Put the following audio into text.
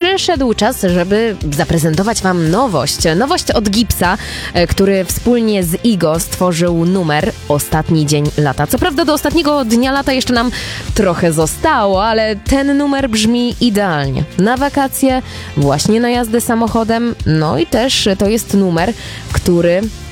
przyszedł czas, żeby zaprezentować Wam nowość. Nowość od Gipsa, który wspólnie z Igo stworzył numer Ostatni Dzień Lata. Co prawda do ostatniego dnia lata jeszcze nam trochę zostało, ale ten numer brzmi idealnie. Na wakacje, właśnie na jazdę samochodem, no i też to jest numer, który